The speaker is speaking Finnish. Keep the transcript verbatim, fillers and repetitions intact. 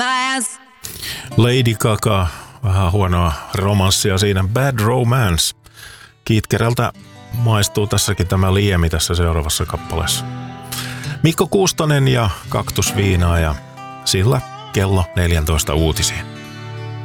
ass. Lady Gaga, vähän huonoa romanssia siinä. Bad Romance. Kiitkerältä maistuu tässäkin tämä liemi tässä seuraavassa kappaleessa. Mikko Kuustonen ja Kaktusviinaa ja sillä kello neljätoista uutisiin.